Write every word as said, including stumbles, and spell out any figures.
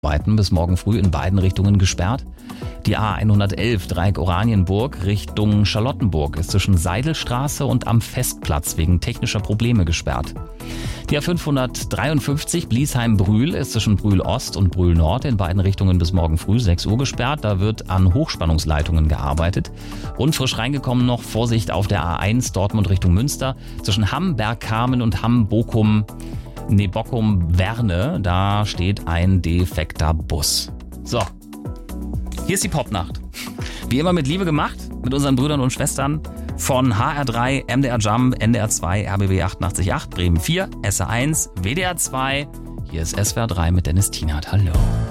bis morgen früh in beiden Richtungen gesperrt. Die A hundertelf Dreieck Oranienburg Richtung Charlottenburg ist zwischen Seidelstraße und am Festplatz wegen technischer Probleme gesperrt. Die A fünfhundertdreiundfünfzig Bliesheim-Brühl ist zwischen Brühl Ost und Brühl Nord in beiden Richtungen bis morgen früh sechs Uhr gesperrt. Da wird an Hochspannungsleitungen gearbeitet. Und frisch reingekommen noch Vorsicht auf der A eins Dortmund Richtung Münster zwischen Hamm-Bergkamen und Hamm-Bochum. Nee, Bockum-Werne, da steht ein defekter Bus. So, hier ist die Popnacht. Wie immer mit Liebe gemacht, mit unseren Brüdern und Schwestern von H R drei, M D R Jump, N D R zwei, R B B achtundachtzig Komma acht, Bremen vier, S R eins, W D R zwei. Hier ist S W R drei mit Dennis Tienert. Hallo.